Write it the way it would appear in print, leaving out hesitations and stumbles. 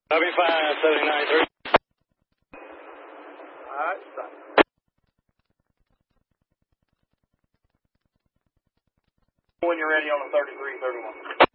Copy 5793. All right, stop. When you're ready on the 3331.